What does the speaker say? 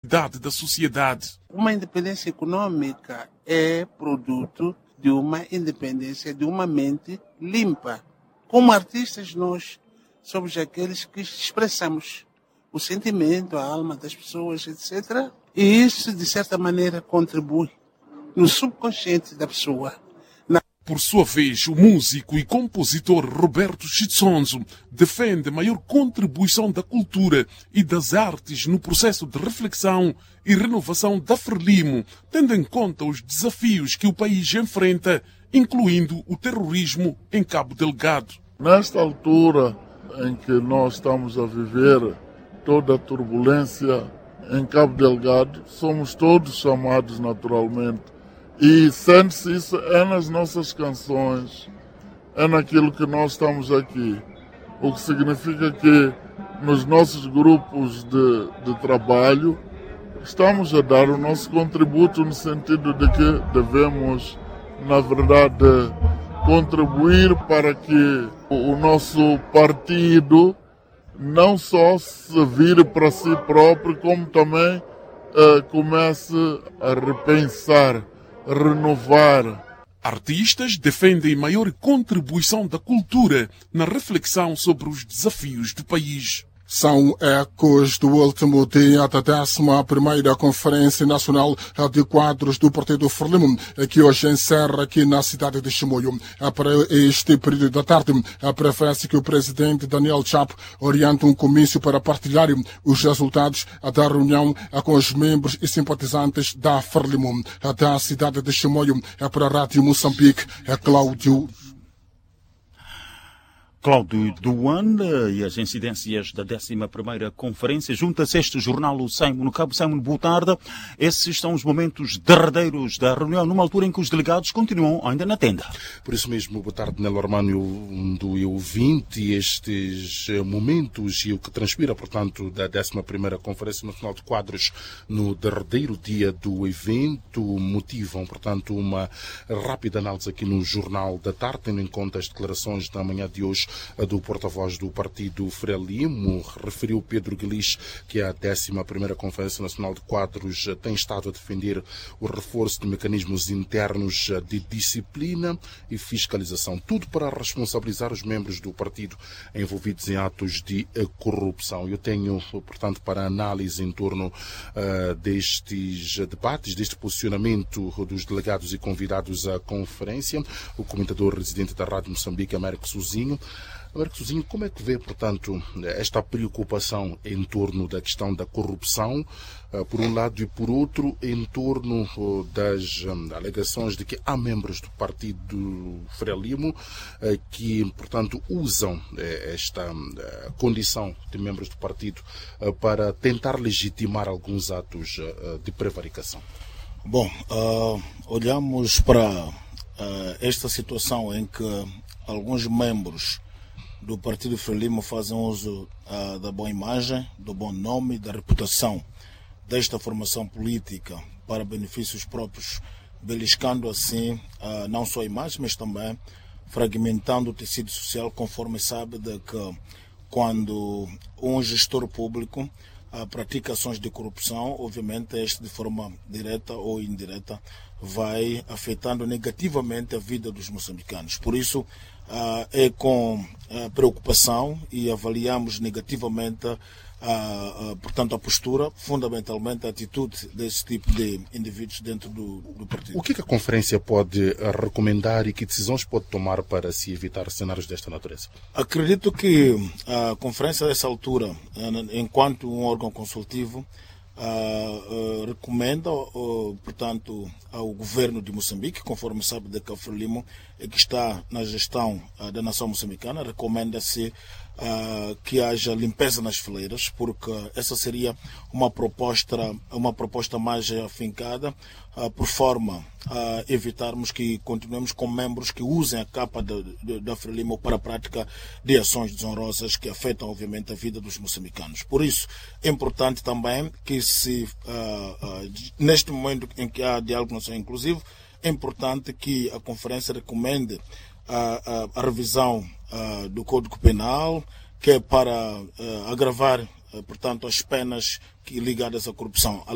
complexidade da sociedade. Uma independência econômica é produto de uma independência, de uma mente limpa. Como artistas, nós somos aqueles que expressamos o sentimento, a alma das pessoas, etc. E isso, de certa maneira, contribui no subconsciente da pessoa. Por sua vez, o músico e compositor Roberto Chitsonzo defende a maior contribuição da cultura e das artes no processo de reflexão e renovação da Frelimo, tendo em conta os desafios que o país enfrenta, incluindo o terrorismo em Cabo Delgado. Nesta altura em que nós estamos a viver toda a turbulência em Cabo Delgado, somos todos chamados naturalmente. E sente-se isso é nas nossas canções, é naquilo que nós estamos aqui. O que significa que nos nossos grupos de trabalho estamos a dar o nosso contributo no sentido de que devemos, na verdade, contribuir para que o nosso partido não só se vire para si próprio, como também comece a repensar, renovar. Artistas defendem maior contribuição da cultura na reflexão sobre os desafios do país. São ecos do último dia da 11ª Conferência Nacional de Quadros do Partido Frelimo, que hoje encerra aqui na cidade de Chimoio. Para este período da tarde, prevê-se que o presidente Daniel Chapo oriente um comício para partilhar os resultados da reunião com os membros e simpatizantes da Frelimo. Da cidade de Chimoio, para a Rádio Moçambique, Cláudio Duan. E as incidências da 11ª Conferência. Junta-se este jornal o Simon no Cabo. Simon, boa tarde. Esses são os momentos derradeiros da reunião, numa altura em que os delegados continuam ainda na tenda. Por isso mesmo, boa tarde, Nelo Armânio do EU20. Estes momentos e o que transpira, portanto, da 11ª Conferência Nacional de Quadros no derradeiro dia do evento motivam, portanto, uma rápida análise aqui no Jornal da Tarde, tendo em conta as declarações da manhã de hoje do porta-voz do partido Frelimo. Referiu Pedro Guilis que a 11ª Conferência Nacional de Quadros tem estado a defender o reforço de mecanismos internos de disciplina e fiscalização, tudo para responsabilizar os membros do partido envolvidos em atos de corrupção. Eu tenho, portanto, para análise em torno destes debates, deste posicionamento dos delegados e convidados à conferência, o comentador residente da Rádio Moçambique, Américo Souzinho. Américo Souzinho, como é que vê, portanto, esta preocupação em torno da questão da corrupção, por um lado, e por outro, em torno das alegações de que há membros do partido Frelimo que, portanto, usam esta condição de membros do partido para tentar legitimar alguns atos de prevaricação? Bom, olhamos para esta situação em que alguns membros do partido Frelimo fazem uso da boa imagem, do bom nome, da reputação desta formação política para benefícios próprios, beliscando assim não só a imagem, mas também fragmentando o tecido social, conforme sabe de que quando um gestor público pratica ações de corrupção, obviamente este de forma direta ou indireta vai afetando negativamente a vida dos moçambicanos. Por isso é com preocupação e avaliamos negativamente portanto, a postura, fundamentalmente a atitude desse tipo de indivíduos dentro do partido. O que a conferência pode recomendar e que decisões pode tomar para se evitar cenários desta natureza? Acredito que a conferência, a essa altura, enquanto um órgão consultivo, recomenda, portanto, ao governo de Moçambique, conforme sabe de que a Frelimo que está na gestão da nação moçambicana, recomenda-se que haja limpeza nas fileiras, porque essa seria uma proposta mais afincada, por forma a evitarmos que continuemos com membros que usem a capa da Frelimo para a prática de ações desonrosas que afetam, obviamente, a vida dos moçambicanos. Por isso, é importante também que neste momento em que há diálogo nacional inclusivo, é importante que a conferência recomende a revisão do Código Penal, que é para agravar, portanto, as penas ligadas à corrupção.